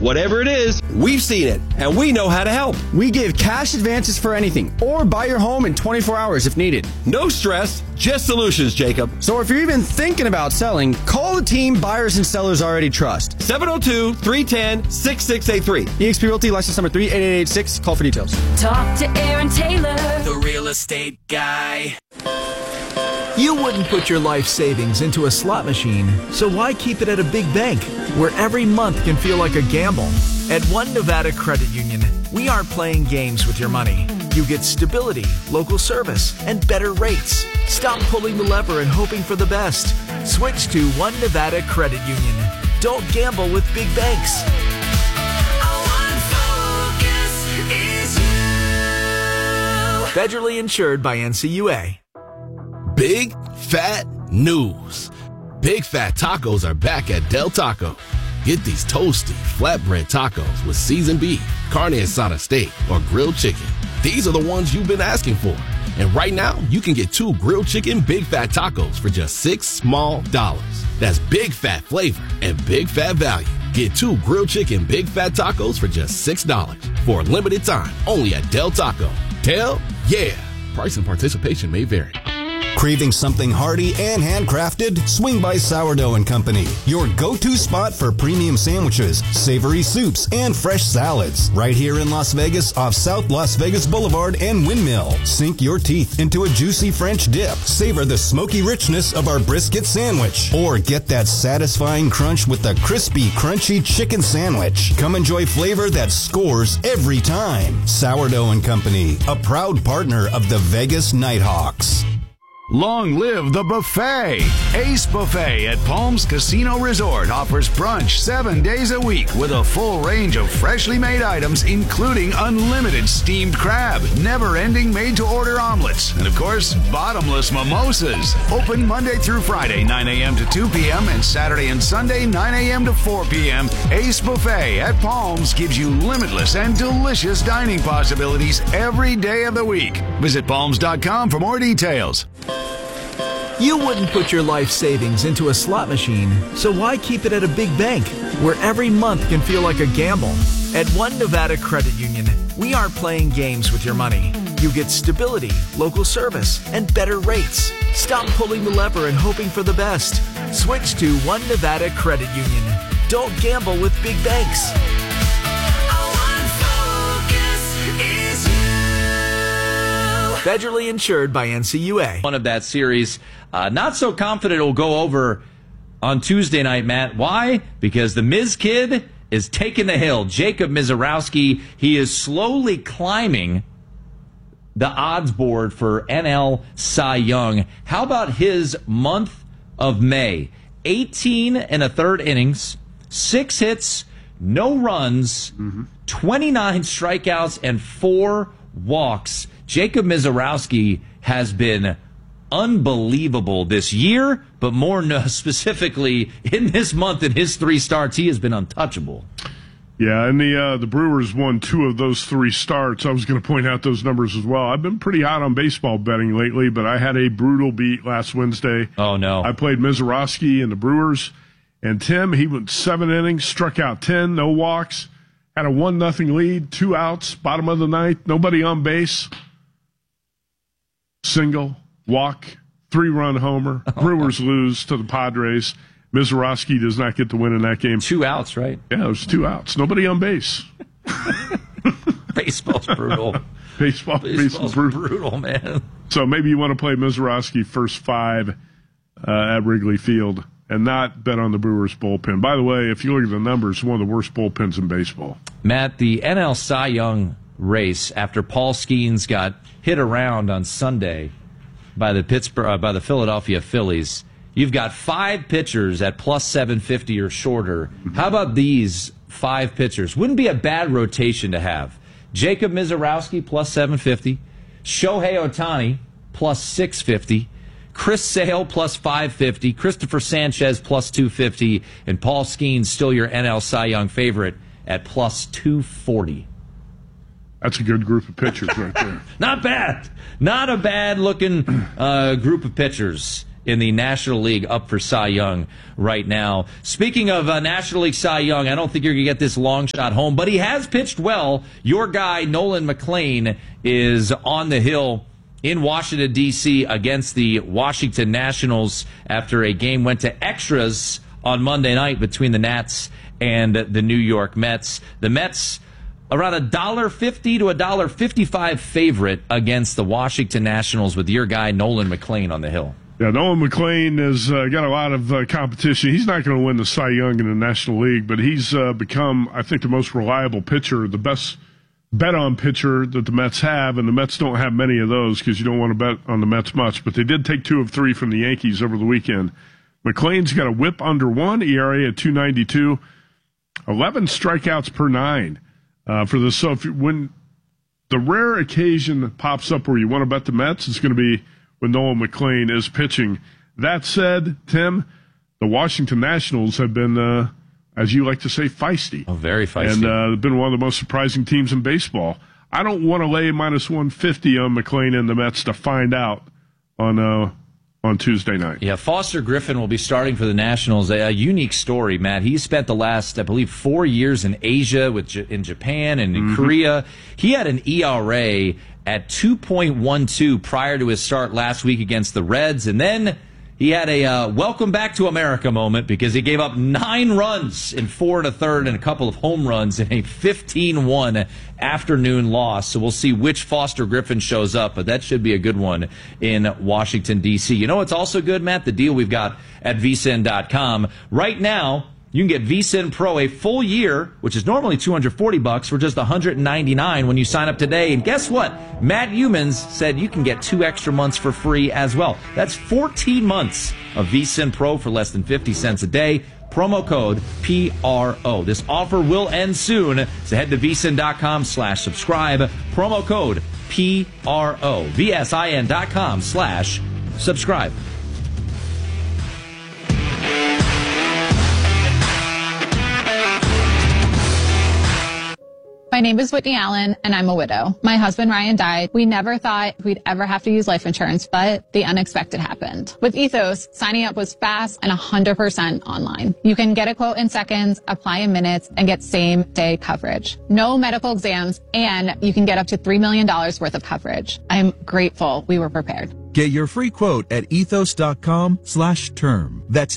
Whatever it is, we've seen it, and we know how to help. We give cash advances for anything, or buy your home in 24 hours if needed. No stress, just solutions, Jacob. So if you're even thinking about selling, call the team buyers and sellers already trust. 702-310-6683. eXp Realty, license number 38886. Call for details. Talk to Aaron Taylor, the real estate guy. You wouldn't put your life savings into a slot machine, so why keep it at a big bank where every month can feel like a gamble? At One Nevada Credit Union, we aren't playing games with your money. You get stability, local service, and better rates. Stop pulling the lever and hoping for the best. Switch to One Nevada Credit Union. Don't gamble with big banks. Federally insured by NCUA. Big fat news. Big Fat Tacos are back at Del Taco. Get these toasty, flatbread tacos with seasoned beef, carne asada steak, or grilled chicken. These are the ones you've been asking for. And right now, you can get 2 grilled chicken Big Fat Tacos for just $6 small. That's big fat flavor and big fat value. Get 2 grilled chicken Big Fat Tacos for just $6 for a limited time only at Del Taco. Del, yeah. Price and participation may vary. Craving something hearty and handcrafted? Swing by Sourdough & Company, your go-to spot for premium sandwiches, savory soups, and fresh salads. Right here in Las Vegas off South Las Vegas Boulevard and Windmill. Sink your teeth into a juicy French dip. Savor the smoky richness of our brisket sandwich. Or get that satisfying crunch with the crispy, crunchy chicken sandwich. Come enjoy flavor that scores every time. Sourdough & Company, a proud partner of the Vegas Nighthawks. Long live the buffet! Ace Buffet at Palms Casino Resort offers brunch 7 days a week with a full range of freshly made items, including unlimited steamed crab, never-ending made-to-order omelets, and of course, bottomless mimosas. Open Monday through Friday, 9 a.m. to 2 p.m. and Saturday and Sunday, 9 a.m. to 4 p.m. Ace Buffet at Palms gives you limitless and delicious dining possibilities every day of the week. Visit palms.com for more details. You wouldn't put your life savings into a slot machine, so why keep it at a big bank where every month can feel like a gamble? At One Nevada Credit Union, we aren't playing games with your money. You get stability, local service, and better rates. Stop pulling the lever and hoping for the best. Switch to One Nevada Credit Union. Don't gamble with big banks. Federally insured by NCUA. One of that series. Not so confident it'll go over on Tuesday night, Matt. Why? Because the Miz Kid is taking the hill. Jacob Misiorowski, he is slowly climbing the odds board for NL Cy Young. How about his month of May? 18 and a third innings, 6 hits, no runs, 29 strikeouts, and 4 walks. Jacob Misiorowski has been unbelievable this year, but more specifically in this month in his 3 starts, he has been untouchable. Yeah, and the Brewers won 2 of those 3 starts. I was going to point out those numbers as well. I've been pretty hot on baseball betting lately, but I had a brutal beat last Wednesday. Oh, no. I played Misiorowski and the Brewers, and Tim, he went 7 innings, struck out 10, no walks, had a 1-0 lead, 2 outs, bottom of the ninth, nobody on base. Single, walk, 3-run homer. Brewers lose to the Padres. Misiorowski does not get the win in that game. 2 outs, right? Yeah, it was 2 outs. Nobody on base. Baseball's brutal. Baseball's brutal, man. So maybe you want to play Misiorowski first 5 at Wrigley Field and not bet on the Brewers bullpen. By the way, if you look at the numbers, one of the worst bullpens in baseball. Matt, the NL Cy Young race after Paul Skeens got hit around on Sunday by the Philadelphia Phillies. You've got 5 pitchers at plus 750 or shorter. How about these 5 pitchers? Wouldn't be a bad rotation to have. Jacob Misiorowski plus 750, Shohei Ohtani plus 650, Chris Sale plus 550, Christopher Sanchez plus 250, and Paul Skeens still your NL Cy Young favorite at plus 240. That's a good group of pitchers right there. Not bad. Not a bad-looking group of pitchers in the National League up for Cy Young right now. Speaking of National League Cy Young, I don't think you're going to get this long shot home, but he has pitched well. Your guy, Nolan McLean, is on the hill in Washington, D.C. against the Washington Nationals after a game went to extras on Monday night between the Nats and the New York Mets. The Mets around $1.50 to $1.55 favorite against the Washington Nationals with your guy, Nolan McLean, on the hill. Yeah, Nolan McLean has got a lot of competition. He's not going to win the Cy Young in the National League, but he's become, I think, the most reliable pitcher, the best bet-on pitcher that the Mets have, and the Mets don't have many of those because you don't want to bet on the Mets much, but they did take 2 of 3 from the Yankees over the weekend. McLean's got a whip under 1, ERA at 2.92, 11 strikeouts per 9 for this. So when the rare occasion pops up where you want to bet the Mets, it's going to be when Nolan McLean is pitching. That said, Tim, the Washington Nationals have been, as you like to say, feisty. Oh, very feisty. And they've been one of the most surprising teams in baseball. I don't want to lay minus 150 on McLean and the Mets to find out on Tuesday night. Yeah, Foster Griffin will be starting for the Nationals. A unique story, Matt. He spent the last, I believe, 4 years in Asia, in Japan and in Korea. He had an ERA at 2.12 prior to his start last week against the Reds, and then he had a welcome back to America moment because he gave up 9 runs in 4 1/3 and a couple of home runs in a 15-1 afternoon loss. So we'll see which Foster Griffin shows up, but that should be a good one in Washington, D.C. You know what's also good, Matt? The deal we've got at vsin.com. Right now, you can get vSIN Pro a full year, which is normally $240 for just $199 when you sign up today. And guess what? Matt Humans said you can get 2 extra months for free as well. That's 14 months of vSIN Pro for less than 50 cents a day. Promo code PRO. This offer will end soon, so head to vsin.com/subscribe. Promo code PRO. VSIN.com/subscribe. My name is Whitney Allen, and I'm a widow. My husband, Ryan, died. We never thought we'd ever have to use life insurance, but the unexpected happened. With Ethos, signing up was fast and 100% online. You can get a quote in seconds, apply in minutes, and get same-day coverage. No medical exams, and you can get up to $3 million worth of coverage. I'm grateful we were prepared. Get your free quote at ethos.com/term. That's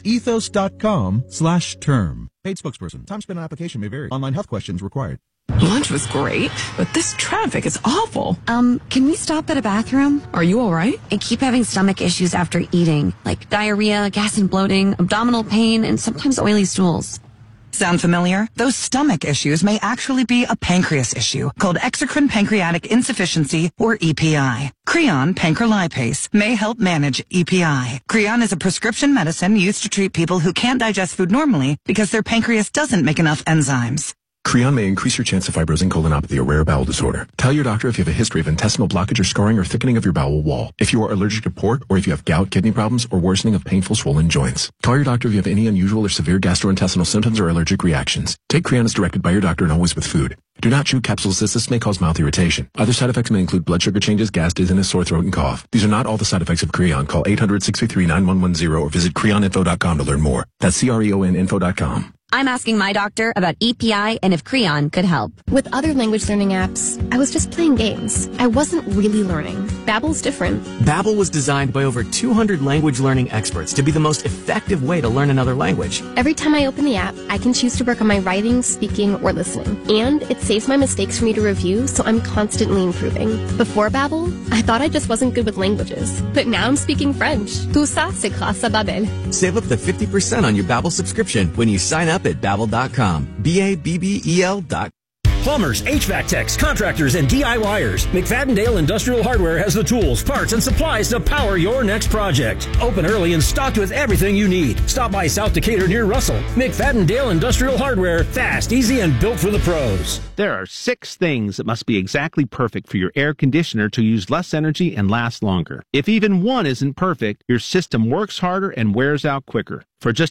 ethos.com/term. Paid spokesperson. Time spent on application may vary. Online health questions required. Lunch was great, but this traffic is awful. Can we stop at a bathroom? Are you all right? I keep having stomach issues after eating, like diarrhea, gas and bloating, abdominal pain, and sometimes oily stools. Sound familiar? Those stomach issues may actually be a pancreas issue called exocrine pancreatic insufficiency, or EPI. Creon pancrelipase may help manage EPI. Creon is a prescription medicine used to treat people who can't digest food normally because their pancreas doesn't make enough enzymes. Creon may increase your chance of fibrosing colonopathy, a rare bowel disorder. Tell your doctor if you have a history of intestinal blockage or scarring or thickening of your bowel wall. If you are allergic to pork, or if you have gout, kidney problems, or worsening of painful swollen joints. Call your doctor if you have any unusual or severe gastrointestinal symptoms or allergic reactions. Take Creon as directed by your doctor and always with food. Do not chew capsules as this may cause mouth irritation. Other side effects may include blood sugar changes, gas, dizziness, sore throat, and cough. These are not all the side effects of Creon. Call 800-633-9110 or visit creoninfo.com to learn more. That's CREONinfo.com. I'm asking my doctor about EPI and if Creon could help. With other language learning apps, I was just playing games. I wasn't really learning. Babbel's different. Babbel was designed by over 200 language learning experts to be the most effective way to learn another language. Every time I open the app, I can choose to work on my writing, speaking, or listening. And it saves my mistakes for me to review, so I'm constantly improving. Before Babbel, I thought I just wasn't good with languages. But now I'm speaking French. Tout ça, c'est grâce à Babbel. Save up to 50% on your Babbel subscription when you sign up at Babbel.com. Babbel.com. Plumbers, HVAC techs, contractors, and DIYers. McFadden-Dale Industrial Hardware has the tools, parts, and supplies to power your next project. Open early and stocked with everything you need. Stop by South Decatur near Russell. McFadden-Dale Industrial Hardware. Fast, easy, and built for the pros. There are 6 things that must be exactly perfect for your air conditioner to use less energy and last longer. If even one isn't perfect, your system works harder and wears out quicker. For just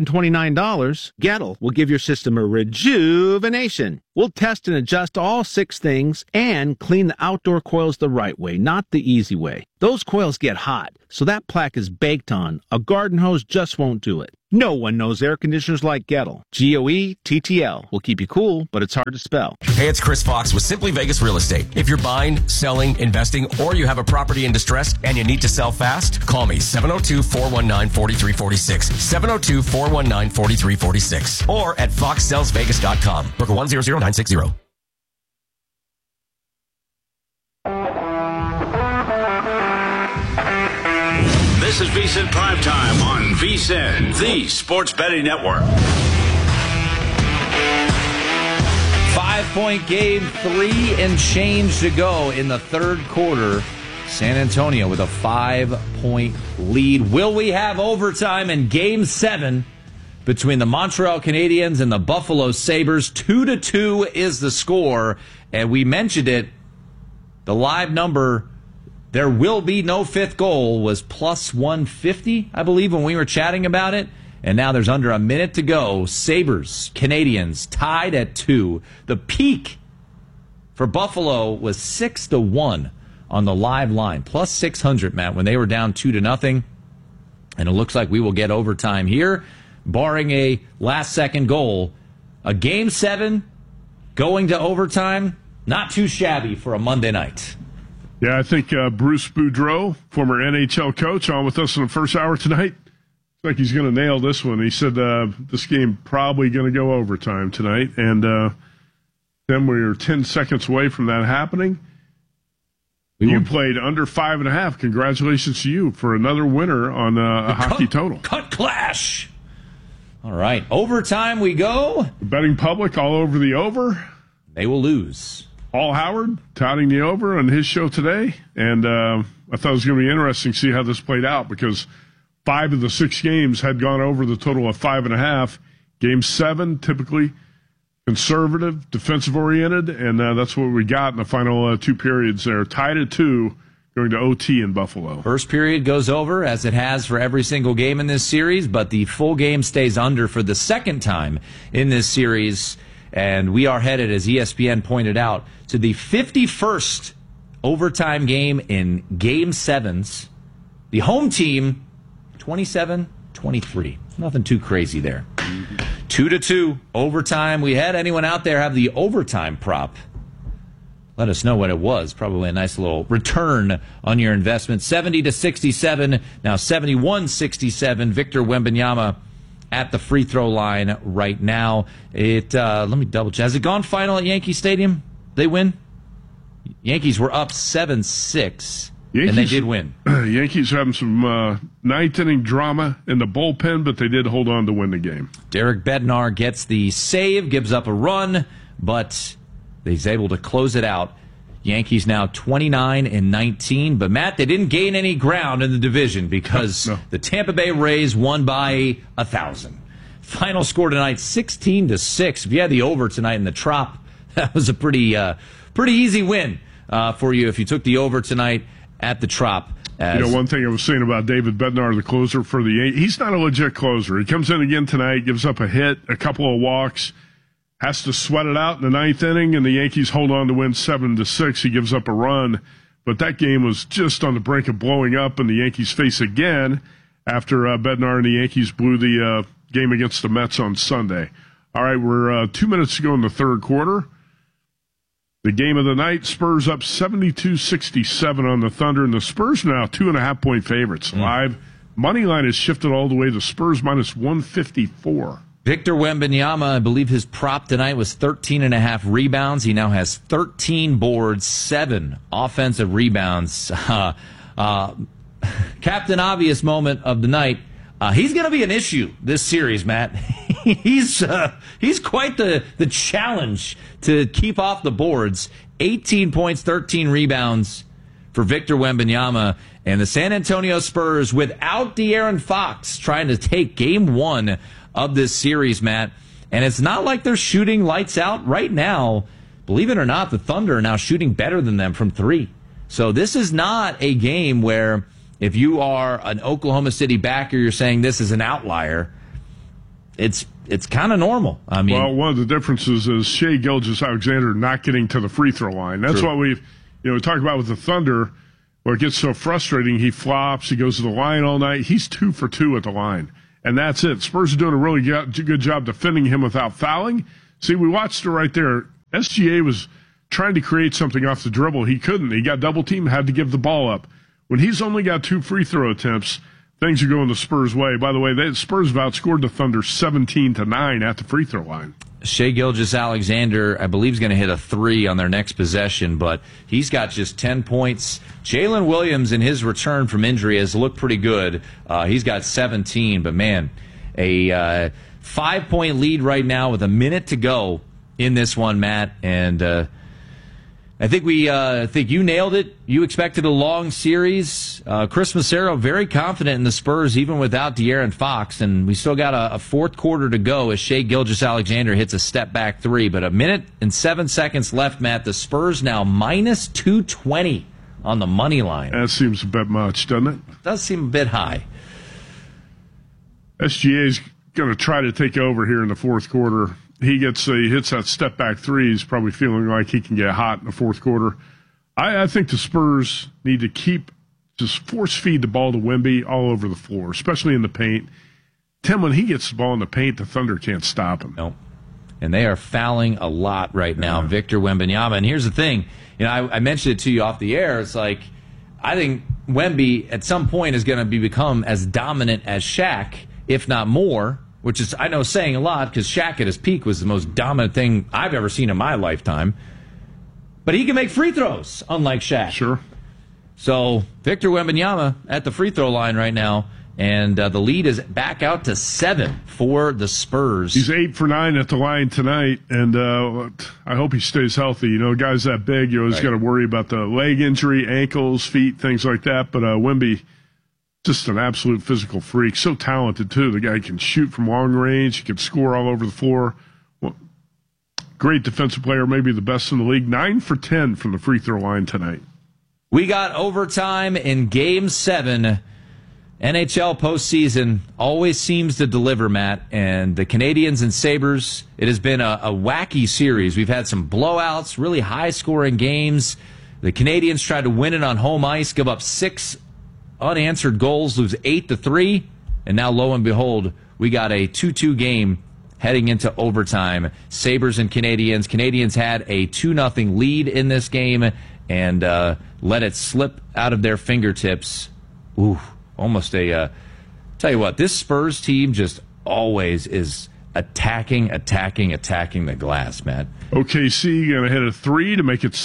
$129, Gettle will give your system a rejuvenation. We'll test and adjust all 6 things and clean the outdoor coils the right way, not the easy way. Those coils get hot, so that plaque is baked on. A garden hose just won't do it. No one knows air conditioners like Gettle. GOETTL will keep you cool, but it's hard to spell. Hey, it's Chris Fox with Simply Vegas Real Estate. If you're buying, selling, investing, or you have a property in distress and you need to sell fast, call me 702-419-4346. 702-419-4346. Or at foxsellsvegas.com. Broker 100960. This is VSiN Primetime on VSiN, the Sports Betting Network. 5-point game, 3 and change to go in the third quarter. San Antonio with a 5-point lead. Will we have overtime in Game 7 between the Montreal Canadiens and the Buffalo Sabres? 2-2 is the score, and we mentioned it. The live number, there will be no fifth goal, was plus 150, I believe, when we were chatting about it. And now there's under a minute to go. Sabres, Canadiens tied at 2. The peak for Buffalo was 6-1 on the live line, plus 600, Matt, when they were down 2-0. And it looks like we will get overtime here, barring a last-second goal. A Game 7 going to overtime, not too shabby for a Monday night. Yeah, I think Bruce Boudreau, former NHL coach, on with us in the first hour tonight. Looks like he's going to nail this one. He said this game probably going to go overtime tonight, and then we're 10 seconds away from that happening. You played under 5.5. Congratulations to you for another winner on a hockey total. Cut clash. All right, overtime we go. The betting public all over the over. They will lose. Paul Howard touting the over on his show today, and I thought it was going to be interesting to see how this played out because 5 of the 6 games had gone over the total of 5.5. Game 7, typically conservative, defensive-oriented, and that's what we got in the final 2 periods there. Tied at 2, going to OT in Buffalo. First period goes over, as it has for every single game in this series, but the full game stays under for the second time in this series. And we are headed, as ESPN pointed out, to the 51st overtime game in Game 7s. The home team, 27-23. Nothing too crazy there. 2-2, overtime. We had anyone out there have the overtime prop? Let us know what it was. Probably a nice little return on your investment. 70-67, now 71-67. Victor Wembanyama at the free throw line right now. Let me double check. Has it gone final at Yankee Stadium? They win? Yankees were up 7-6, and they did win. Yankees having some ninth inning drama in the bullpen, but they did hold on to win the game. Derek Bednar gets the save, gives up a run, but he's able to close it out. Yankees now 29-19, but Matt, they didn't gain any ground in the division because the Tampa Bay Rays won by 1,000. Final score tonight, 16-6. If you had the over tonight in the Trop, that was a pretty easy win for you if you took the over tonight at the Trop. One thing I was saying about David Bednar, the closer for the Yankees, he's not a legit closer. He comes in again tonight, gives up a hit, a couple of walks, has to sweat it out in the ninth inning, and the Yankees hold on to win 7-6. He gives up a run, but that game was just on the brink of blowing up in the Yankees' face again after Bednar and the Yankees blew the game against the Mets on Sunday. All right, we're 2 minutes to go in the third quarter. The game of the night, Spurs up 72-67 on the Thunder, and the Spurs now 2.5-point favorites. Live money line has shifted all the way to Spurs minus 154. Victor Wembanyama, I believe his prop tonight was 13.5 rebounds. He now has 13 boards, 7 offensive rebounds. Captain Obvious moment of the night. He's going to be an issue this series, Matt. He's quite the challenge to keep off the boards. 18 points, 13 rebounds for Victor Wembanyama. And the San Antonio Spurs, without De'Aaron Fox, trying to take Game 1 of this series, Matt. And it's not like they're shooting lights out right now. Believe it or not, the Thunder are now shooting better than them from 3. So this is not a game where if you are an Oklahoma City backer, you're saying this is an outlier. It's kind of normal. I mean, well, one of the differences is Shai Gilgeous-Alexander not getting to the free throw line. That's what we talked about with the Thunder. Well, it gets so frustrating. He flops. He goes to the line all night. He's 2 for 2 at the line. And that's it. Spurs are doing a really good job defending him without fouling. See, we watched it right there. SGA was trying to create something off the dribble. He couldn't. He got double teamed, had to give the ball up. When he's only got 2 free throw attempts, things are going the Spurs' way. By the way, the Spurs have outscored the Thunder 17-9 at the free throw line. Shai Gilgeous-Alexander, I believe, is going to hit a 3 on their next possession, but he's got just 10 points. Jalen Williams, in his return from injury, has looked pretty good. He's got 17, but man, a 5-point lead right now with a minute to go in this one, Matt. And I think think you nailed it. You expected a long series. Chris Massaro very confident in the Spurs, even without De'Aaron Fox, and we still got a fourth quarter to go as Shai Gilgeous-Alexander hits a step-back 3. But a minute and 7 seconds left, Matt. The Spurs now minus 220 on the money line. That seems a bit much, doesn't it? Does seem a bit high. SGA's going to try to take over here in the fourth quarter. He hits that step-back 3. He's probably feeling like he can get hot in the fourth quarter. I think the Spurs need to just force-feed the ball to Wemby all over the floor, especially in the paint. Tim, when he gets the ball in the paint, the Thunder can't stop him. No. And they are fouling a lot right now, Victor Wembanyama. And here's the thing. I mentioned it to you off the air. It's like, I think Wemby at some point is going to become as dominant as Shaq, if not more. Which is, I know, saying a lot, because Shaq at his peak was the most dominant thing I've ever seen in my lifetime. But he can make free throws, unlike Shaq. Sure. So, Victor Wembanyama at the free throw line right now, and the lead is back out to 7 for the Spurs. He's 8 for 9 at the line tonight, and I hope he stays healthy. Guys that big, you always got to worry about the leg injury, ankles, feet, things like that. But Wemby, just an absolute physical freak. So talented, too. The guy can shoot from long range. He can score all over the floor. Well, great defensive player, maybe the best in the league. 9 for 10 from the free throw line tonight. We got overtime in Game 7. NHL postseason always seems to deliver, Matt. And the Canadians and Sabres, it has been a wacky series. We've had some blowouts, really high-scoring games. The Canadians tried to win it on home ice, give up 6 unanswered goals, lose 8-3, and now lo and behold, we got a 2-2 game heading into overtime. Sabres and Canadians. Canadians had a 2-0 lead in this game and let it slip out of their fingertips. Ooh, almost a... tell you what, this Spurs team just always is attacking the glass, Matt. OKC going to hit a 3 to make it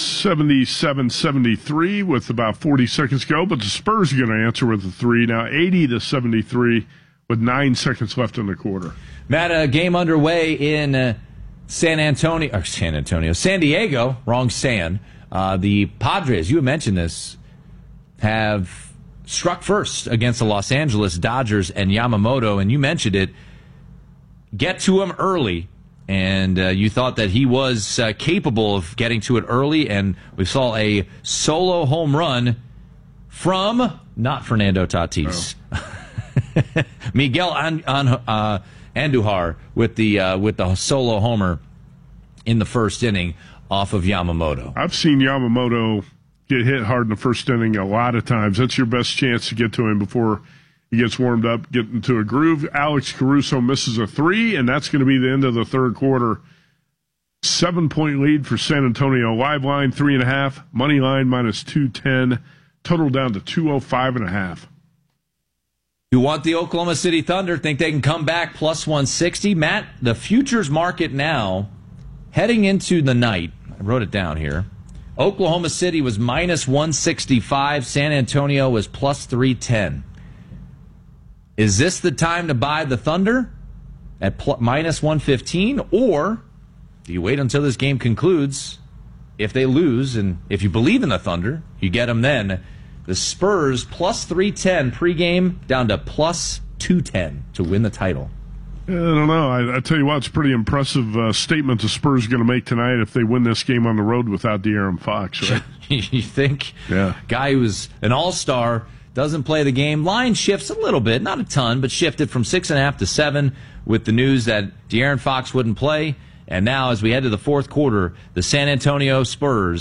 77-73 with about 40 seconds to go, but the Spurs are going to answer with a 3 now, 80-73 with 9 seconds left in the quarter. Matt, a game underway in San Diego, wrong San. The Padres, you mentioned this, have struck first against the Los Angeles Dodgers and Yamamoto, and you mentioned it. Get to him early, and you thought that he was capable of getting to it early, and we saw a solo home run from not Fernando Tatis, Miguel Andujar with the solo homer in the first inning off of Yamamoto. I've seen Yamamoto get hit hard in the first inning a lot of times. That's your best chance to get to him before he gets warmed up, get into a groove. Alex Caruso misses a 3, and that's going to be the end of the third quarter. 7-point lead for San Antonio. Live line 3.5, money line minus 210, total down to 205.5. You want the Oklahoma City Thunder? Think they can come back plus 160? Matt, the futures market now, heading into the night, I wrote it down here. Oklahoma City was minus 165. San Antonio was plus 310. Is this the time to buy the Thunder at minus 115? Or do you wait until this game concludes? If they lose, and if you believe in the Thunder, you get them then. The Spurs plus 310 pregame down to plus 210 to win the title. I don't know. I tell you what, it's a pretty impressive statement the Spurs are going to make tonight if they win this game on the road without De'Aaron Fox, right? You think? Yeah. Guy who's an all-star, doesn't play the game. Line shifts a little bit, not a ton, but shifted from 6.5 to 7 with the news that De'Aaron Fox wouldn't play. And now, as we head to the fourth quarter, the San Antonio Spurs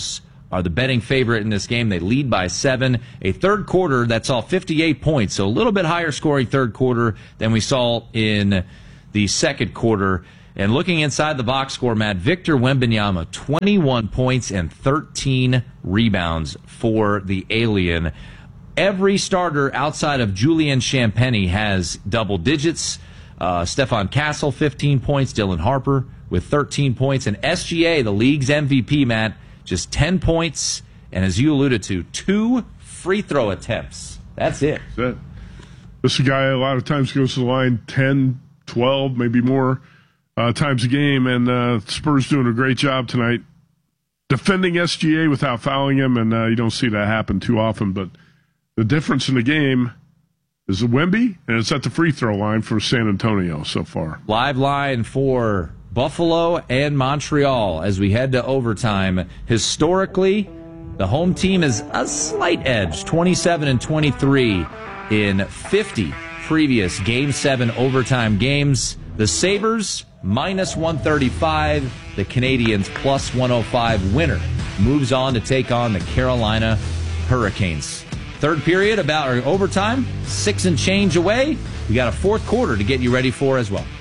are the betting favorite in this game. They lead by 7. A third quarter that saw 58 points, so a little bit higher scoring third quarter than we saw in the second quarter. And looking inside the box score, Matt, Victor Wembanyama, 21 points and 13 rebounds for the Alien. Every starter outside of Julian Champagny has double digits. Stefan Castle, 15 points. Dylan Harper with 13 points. And SGA, the league's MVP, Matt, just 10 points. And as you alluded to, 2 free throw attempts. That's it. That's it. This guy a lot of times goes to the line 10, 12, maybe more times a game. And Spurs doing a great job tonight defending SGA without fouling him. And you don't see that happen too often. But the difference in the game is the Wemby, and it's at the free throw line for San Antonio so far. Live line for Buffalo and Montreal as we head to overtime. Historically, the home team is a slight edge, 27-23 in 50 previous Game 7 overtime games. The Sabres, minus 135. The Canadians, plus 105. Winner moves on to take on the Carolina Hurricanes. Third period, or overtime, 6 and change away. We got a fourth quarter to get you ready for as well.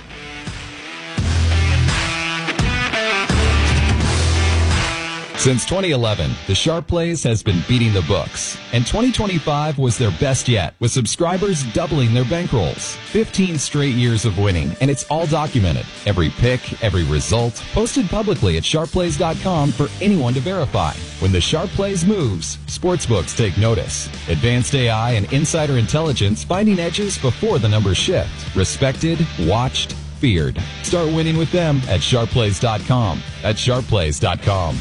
Since 2011, the Sharp Plays has been beating the books, and 2025 was their best yet, with subscribers doubling their bankrolls. 15 straight years of winning, and it's all documented. Every pick, every result, posted publicly at sharpplays.com for anyone to verify. When the Sharp Plays moves, sportsbooks take notice. Advanced AI and insider intelligence finding edges before the numbers shift. Respected, watched, feared. Start winning with them at sharpplays.com. That's sharpplays.com.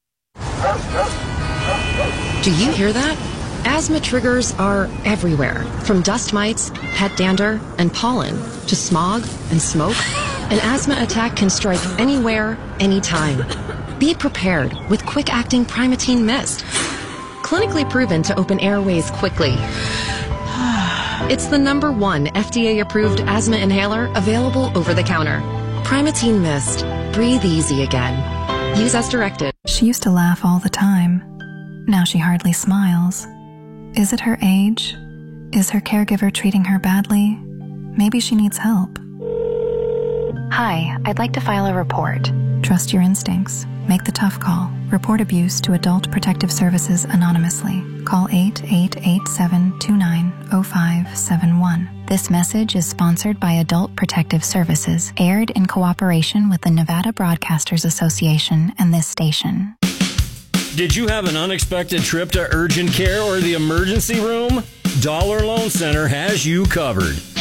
Do you hear that? Asthma triggers are everywhere, from dust mites, pet dander, and pollen, to smog and smoke. An asthma attack can strike anywhere, anytime. Be prepared with quick-acting Primatene Mist. Clinically proven to open airways quickly. It's the #1 FDA-approved asthma inhaler available over the counter. Primatene Mist. Breathe easy again. Use as directed. She used to laugh all the time. Now she hardly smiles. Is it her age? Is her caregiver treating her badly? Maybe she needs help. Hi, I'd like to file a report. Trust your instincts. Make the tough call. Report abuse to Adult Protective Services anonymously. Call 888-729-0571. This message is sponsored by Adult Protective Services, aired in cooperation with the Nevada Broadcasters Association and this station. Did you have an unexpected trip to urgent care or the emergency room? Dollar Loan Center has you covered.